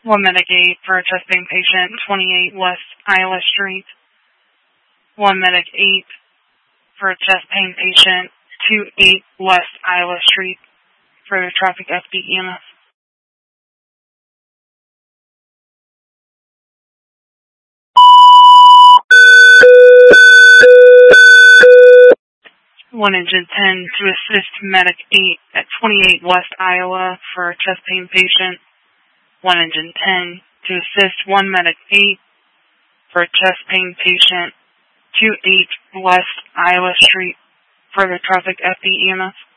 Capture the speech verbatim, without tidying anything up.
one Medic eight for a chest pain patient, twenty-eight West Iowa Street. one Medic eight for a chest pain patient, twenty-eight West Iowa Street for the traffic F D E M S. one Engine ten to assist Medic eight at twenty-eight West Iowa for a chest pain patient. one Engine ten to assist one Medic eight for a chest pain patient, twenty-eight West Iowa Street for the traffic F D E M S.